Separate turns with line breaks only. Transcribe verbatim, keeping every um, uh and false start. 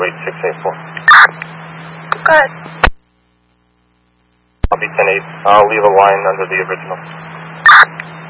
eight six eight four.
Go ahead.
I'll be ten eight. I'll leave a line under the original.